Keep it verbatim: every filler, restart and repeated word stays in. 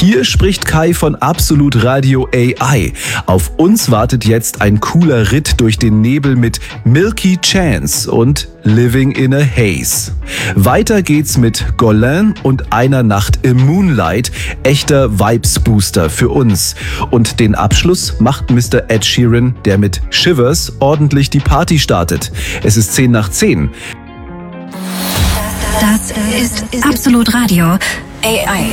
Hier spricht Kai von Absolut Radio A I. Auf uns wartet jetzt ein cooler Ritt durch den Nebel mit Milky Chance und Living in a Haze. Weiter geht's mit Golan und Einer Nacht im Moonlight, echter Vibes-Booster für uns. Und den Abschluss macht Mister Ed Sheeran, der mit Shivers ordentlich die Party startet. Es ist zehn nach zehn. Das ist Absolut Radio A I.